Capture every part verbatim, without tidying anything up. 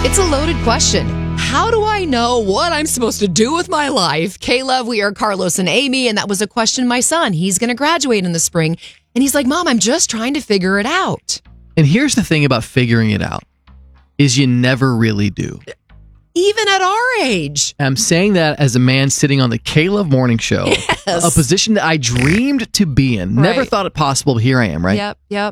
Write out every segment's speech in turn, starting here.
It's a loaded question. How do I know what I'm supposed to do with my life? K-Love, we are Carlos and Amy, and that was a question my son. He's going to graduate in the spring. And he's like, Mom, I'm just trying to figure it out. And here's the thing about figuring it out, is you never really do. Even at our age. I'm saying that as a man sitting on the K-Love Morning Show, yes. a position that I dreamed to be in. Never Right. thought it possible, but here I am, right? Yep, yep.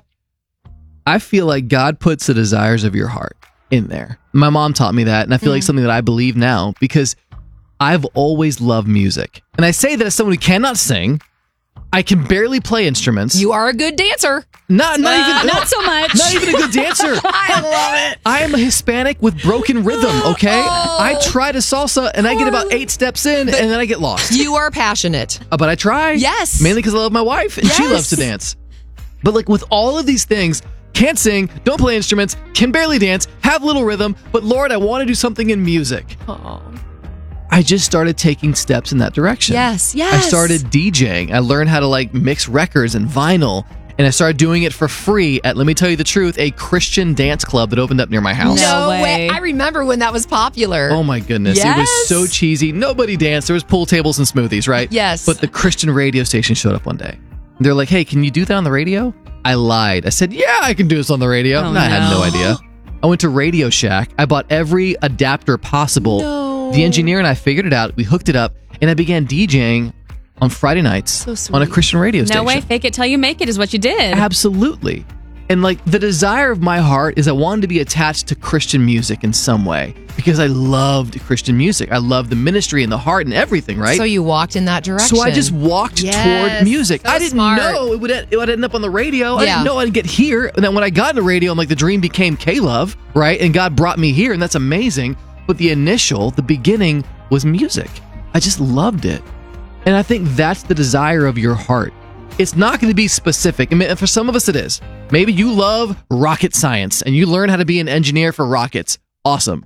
I feel like God puts the desires of your heart in there. My mom taught me that, and I feel Mm. like something that I believe now because I've always loved music. And I say that as someone who cannot sing. I can barely play instruments. You are a good dancer. Not, not Uh, even not so much. Not even a good dancer. I love it. I am a Hispanic with broken rhythm, okay? Oh. I try to salsa, and I get about eight steps in, and then I get lost. You are passionate. Uh, but I try. Yes. Mainly because I love my wife, and she Yes. loves to dance. But like with all of these things, can't sing, don't play instruments, can barely dance, have little rhythm, but Lord, I want to do something in music. Oh. I just started taking steps in that direction. Yes, yes. I started DJing. I learned how to like mix records and vinyl, and I started doing it for free at, let me tell you the truth, a Christian dance club that opened up near my house. No No way. way. I remember when that was popular. Oh my goodness. It Yes. was so cheesy. Nobody danced. There was pool tables and smoothies, right? Yes. But the Christian radio station showed up one day. They're like, hey, can you do that on the radio? I lied. I said, yeah, I can do this on the radio. Oh, and I had no. no idea. I went to Radio Shack. I bought every adapter possible. No. The engineer and I figured it out. We hooked it up, and I began DJing on Friday nights So sweet. on a Christian radio No station. way, fake it till you make it is what you did. Absolutely. And like the desire of my heart is I wanted to be attached to Christian music in some way because I loved Christian music. I loved the ministry and the heart and everything, right? So you walked in that direction. So I just walked Yes. toward music. So I didn't smart. know it would, it would end up on the radio. I Yeah. didn't know I'd get here. And then when I got into radio, I'm like, the dream became K-Love, right? And God brought me here, and that's amazing. But the initial, the beginning was music. I just loved it. And I think that's the desire of your heart. It's not going to be specific. I mean, for some of us, it is. Maybe you love rocket science and you learn how to be an engineer for rockets. Awesome.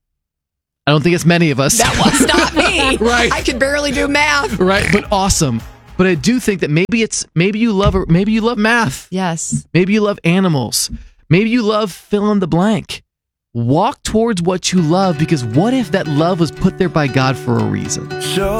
I don't think it's many of us. That was not me. Right. I could barely do math. Right, but awesome. But I do think that maybe it's maybe you love maybe you love math. Yes. Maybe you love animals. Maybe you love fill in the blank. Walk towards what you love, because what if that love was put there by God for a reason? So